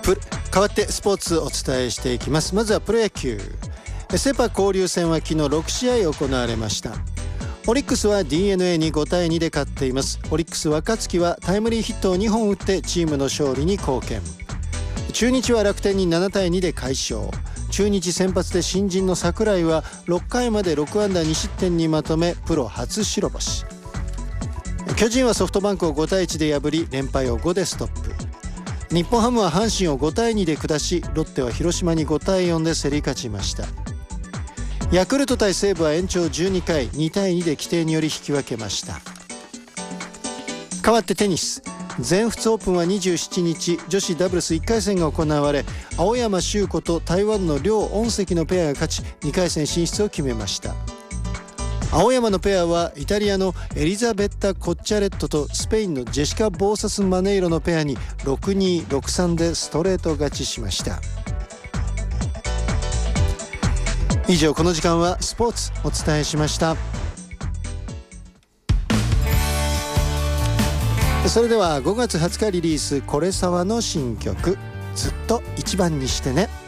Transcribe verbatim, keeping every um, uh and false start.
プ変わってスポーツお伝えしていきます。まずはプロ野球。セパ交流戦は昨日ろくしあい行われました。オリックスは ディーエヌエー にごたいにで勝っています。オリックス若月はタイムリーヒットをにほん打ってチームの勝利に貢献。中日は楽天にななたいにで快勝。中日先発で新人の櫻井はろっかいまでろくあんだにしってんにまとめプロ初白星。巨人はソフトバンクをごたいいちで破り連敗をごでストップ。日本ハムは阪神をごたいにで下し、ロッテは広島にごたいよんで競り勝ちました。ヤクルト対西武は延長じゅうにかいにたいにで規定により引き分けました。変わってテニス。全仏オープンはにじゅうしちにち女子ダブルスいっかいせんが行われ、青山修子と台湾の梁恩石のペアが勝ちにかいせん進出を決めました。青山のペアはイタリアのエリザベッタ・コッチャレットとスペインのジェシカ・ボーサス・マネイロのペアに ろくたいに、ろくたいさん でストレート勝ちしました。以上、この時間はスポーツお伝えしました。それではごがつはつかリリース、これさわの新曲、ずっと一番にしてね。